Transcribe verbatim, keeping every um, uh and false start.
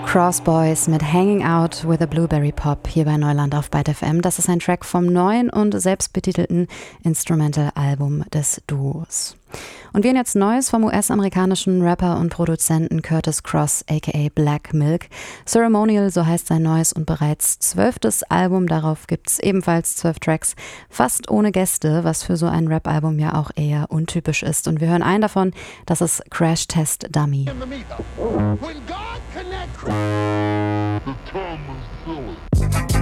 Cross Boys mit Hanging Out with a Blueberry Pop hier bei Neuland auf Byte F M. Das ist ein Track vom neuen und selbstbetitelten Instrumental-Album des Duos. Und wir haben jetzt Neues vom U S-amerikanischen Rapper und Produzenten Curtis Cross aka Black Milk. Ceremonial, so heißt sein neues und bereits zwölftes Album. Darauf gibt's ebenfalls zwölf Tracks, fast ohne Gäste, was für so ein Rap-Album ja auch eher untypisch ist. Und wir hören einen davon, das ist Crash Test Dummy. The time is silly.